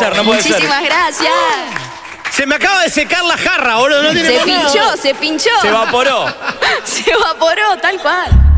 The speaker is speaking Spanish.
ser, no puede ser. Muchísimas gracias. Se me acaba de secar la jarra, boludo. No tiene Se sentido. pinchó, se pinchó. Se evaporó. Se evaporó, tal cual.